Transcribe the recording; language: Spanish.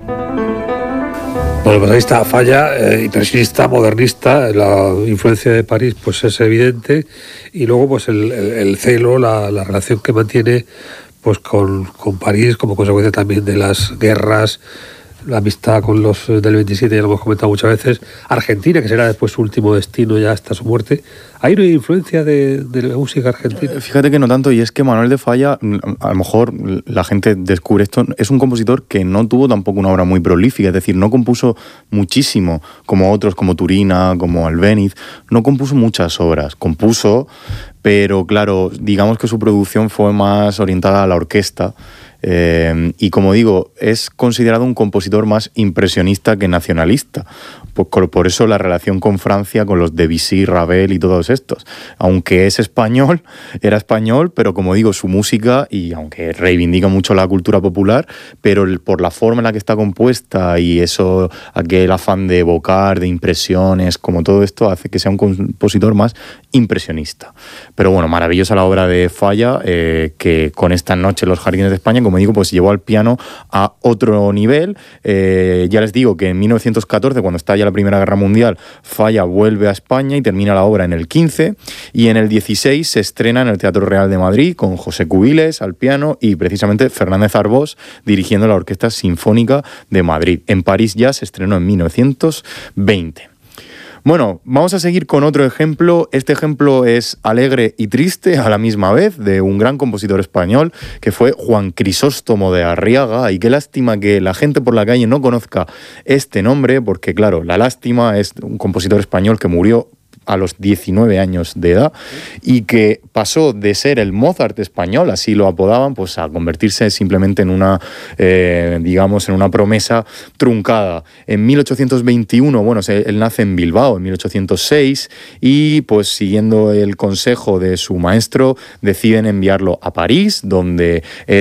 Bueno, pues ahí está, Falla, impresionista, modernista, la influencia de París pues es evidente, y luego pues el celo, la relación que mantiene pues con París como consecuencia también de las guerras, la amistad con los del 27, ya lo hemos comentado muchas veces, Argentina, que será después su último destino ya hasta su muerte. ¿Hay una influencia de la música argentina? Fíjate que no tanto, y es que Manuel de Falla, a lo mejor la gente descubre esto, es un compositor que no tuvo tampoco una obra muy prolífica, es decir, no compuso muchísimo, como otros, como Turina, como Albéniz, no compuso muchas obras, compuso, pero claro, digamos que su producción fue más orientada a la orquesta. Y como digo, es considerado un compositor más impresionista que nacionalista. Por eso la relación con Francia, con los Debussy, Ravel y todos estos. Aunque es español, era español, pero como digo, su música, y aunque reivindica mucho la cultura popular, pero por la forma en la que está compuesta y eso, aquel afán de evocar, de impresiones, como todo esto, hace que sea un compositor más impresionista. Pero bueno, maravillosa la obra de Falla, que con Esta noche en los jardines de España, como digo, pues llevó al piano a otro nivel. Ya les digo que en 1914, cuando estalla la Primera Guerra Mundial, Falla vuelve a España y termina la obra en el 15, y en el 16 se estrena en el Teatro Real de Madrid con José Cubiles al piano y precisamente Fernández Arbós dirigiendo la Orquesta Sinfónica de Madrid. En París ya se estrenó en 1920. Bueno, vamos a seguir con otro ejemplo. Este ejemplo es alegre y triste a la misma vez, de un gran compositor español que fue Juan Crisóstomo de Arriaga, y qué lástima que la gente por la calle no conozca este nombre, porque claro, la lástima es un compositor español que murió a los 19 años de edad y que pasó de ser el Mozart español, así lo apodaban, pues a convertirse simplemente en una, digamos, en una promesa truncada. En 1821, bueno, él nace en Bilbao, en 1806, y pues siguiendo el consejo de su maestro deciden enviarlo a París, donde